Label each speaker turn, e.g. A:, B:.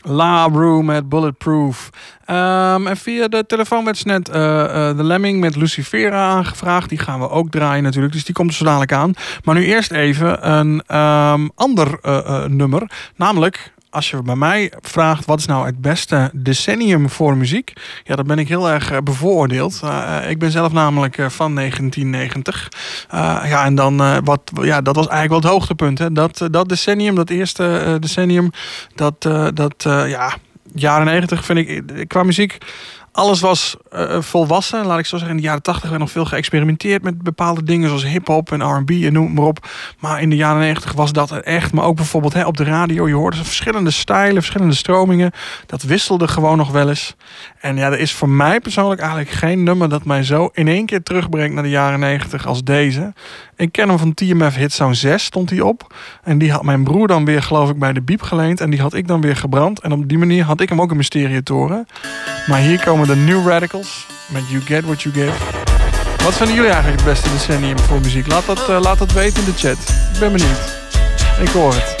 A: La Rue met Bulletproof. En via de telefoon werd net de Lemming met Lucifera aangevraagd. Die gaan we ook draaien natuurlijk, dus die komt er zo dadelijk aan. Maar nu eerst even een ander nummer. Namelijk, als je bij mij vraagt wat is nou het beste decennium voor muziek, ja, dan ben ik heel erg bevooroordeeld. Ik ben zelf namelijk van 1990. En dan dat was eigenlijk wel het hoogtepunt. Hè? Dat decennium, dat eerste decennium, jaren 90 vind ik qua muziek. Alles was volwassen, laat ik zo zeggen. In de jaren 80 werd nog veel geëxperimenteerd met bepaalde dingen zoals hip-hop en R&B en noem maar op. Maar in de jaren 90 was dat er echt. Maar ook bijvoorbeeld op de radio, je hoorde verschillende stijlen, verschillende stromingen. Dat wisselde gewoon nog wel eens. En ja, er is voor mij persoonlijk eigenlijk geen nummer dat mij zo in één keer terugbrengt naar de jaren 90 als deze. Ik ken hem van TMF Hit Song 6, stond hij op. En die had mijn broer dan weer, geloof ik, bij de Biep geleend. En die had ik dan weer gebrand. En op die manier had ik hem ook in mijn stereotoren. Maar hier komen de New Radicals met You Get What You Give. Wat vinden jullie eigenlijk het beste decennium voor muziek? Laat dat weten in de chat. Ik ben benieuwd. Ik hoor het.